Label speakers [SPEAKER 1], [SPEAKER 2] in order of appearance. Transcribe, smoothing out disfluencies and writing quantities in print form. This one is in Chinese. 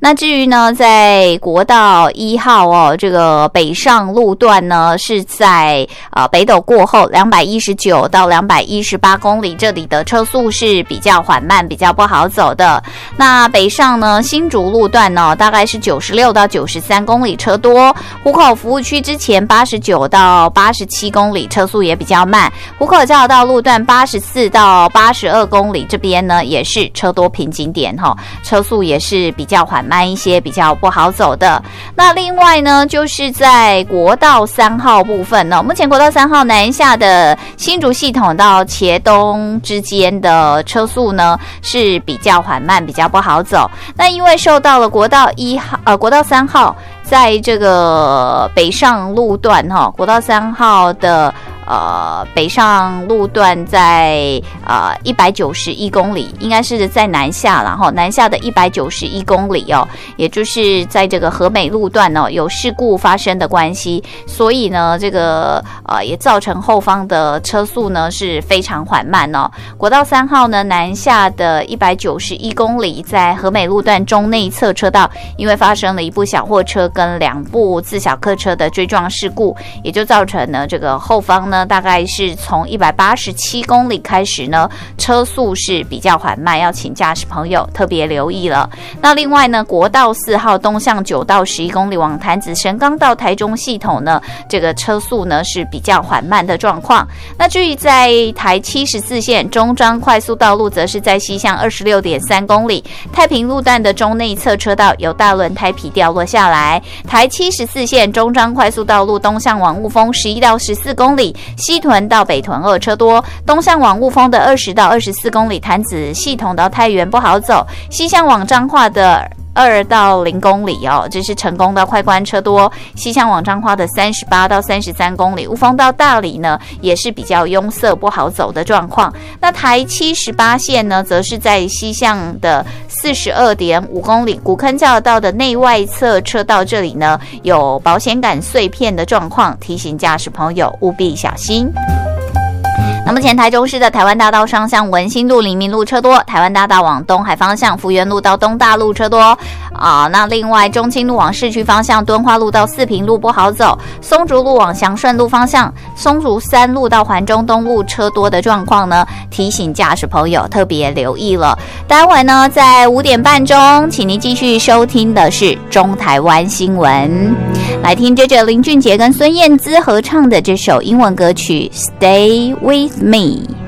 [SPEAKER 1] 那至于呢，在国道1号哦，这个北上路段呢是在北斗过后219到218公里，这里的车速是比较缓慢，比较不好走的。那北上呢，新竹路段呢大概是96到93公里车多，湖口服务区之前89到87公里车速也比较慢，湖口交流道路段84到82公里这边呢也是车多瓶颈点车速也是比较缓慢一些，比较不好走的。那另外呢，就是在国道3号部分呢，目前国道3号南下的新竹系统到茄东之间的车速呢是比较缓慢，比较不好走。那因为受到了国道3号在这个北上路段国道3号的北上路段在191公里，应该是在南下啦南下的191公里也就是在这个和美路段有事故发生的关系，所以呢这个也造成后方的车速呢是非常缓慢国道3号呢南下的191公里，在和美路段中内侧车道，因为发生了一部小货车跟2部自小客车的追撞事故，也就造成呢这个后方呢大概是从187公里开始呢车速是比较缓慢，要请驾驶朋友特别留意了。那另外呢，国道4号东向9到11公里往潭子神冈到台中系统呢，这个车速呢是比较缓慢的状况。那至于在台74线中彰快速道路，则是在西向26.3公里，太平路段的中内侧车道有大轮胎皮掉落下来。台74线中彰快速道路东向往雾峰11到14公里，西屯到北屯2车多，东向往雾峰的20到24公里，潭子系统到太原不好走，西向往彰化的2到0公里这是成功到快关车多，西向往彰化的38到33公里，雾峰到大里呢也是比较拥塞不好走的状况。那台78线呢，则是在西向的42.5公里，古坑交流道的内外侧车道这里呢有保险杆碎片的状况，提醒驾驶朋友务必小心。那目前台中市的台湾大道上向文心路、黎明路车多，台湾大道往东海方向福源路到东大路车多那另外中清路往市区方向敦化路到四平路不好走，松竹路往祥顺路方向松竹3路到环中东路车多的状况呢，提醒驾驶朋友特别留意了。待会呢在5点半钟，请您继续收听的是中台湾新闻，来听接着林俊杰跟孙燕姿合唱的这首英文歌曲 Stay With Me。